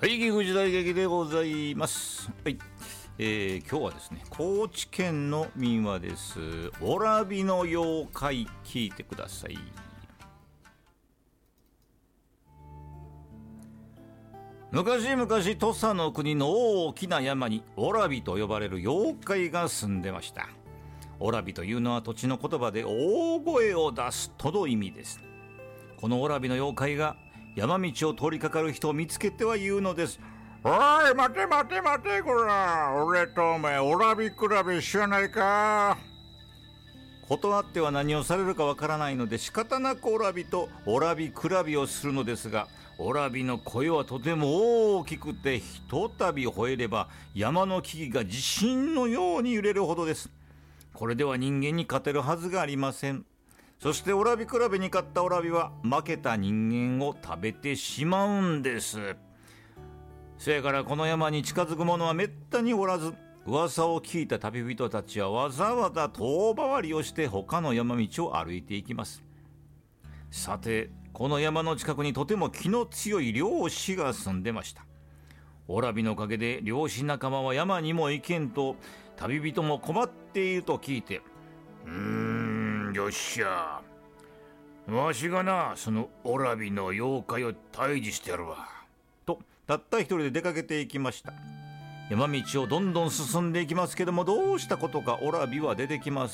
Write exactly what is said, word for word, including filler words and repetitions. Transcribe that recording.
はい、岐阜時代劇でございます。はい、えー、今日はですね、高知県の民話です。おらびの妖怪、聞いてください。昔々土佐の国の大きな山におらびと呼ばれる妖怪が住んでました。おらびというのは土地の言葉で大声を出すとの意味です。このおらびの妖怪が山道を通りかかる人を見つけては言うのです。 おい、待て待て待て、こら。俺とお前、おらび比べ知らないか。 断っては何をされるかわからないので仕方なくおらびとおらび比べをするのですが、おらびの声はとても大きくて、ひとたび吠えれば山の木々が地震のように揺れるほどです。これでは人間に勝てるはずがありません。そしておらび比べに勝ったおらびは負けた人間を食べてしまうんです。せやからこの山に近づく者はめったにおらず、噂を聞いた旅人たちはわざわざ遠回りをして他の山道を歩いていきます。さて、この山の近くにとても気の強い漁師が住んでました。おらびのおかげで漁師仲間は山にも行けんと、旅人も困っていると聞いて、 うーん、よっしゃ。わしがな、そのおらびの妖怪を退治してやるわ。 と、たった一人で出かけていきました。山道をどんどん進んでいきますけども、どうしたことかおらびは出てきません。